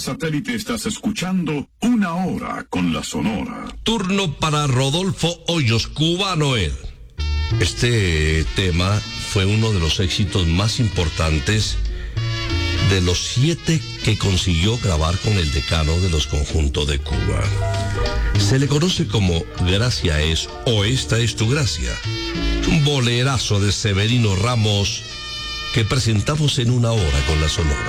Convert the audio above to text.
satélite estás escuchando Una Hora con la Sonora. Turno para Rodolfo Hoyos, cubano él. Este tema fue uno de los éxitos más importantes de los 7 que consiguió grabar con el decano de los conjuntos de Cuba. Se le conoce como Gracia es o Esta es tu gracia. Un bolerazo de Severino Ramos que presentamos en Una Hora con la Sonora.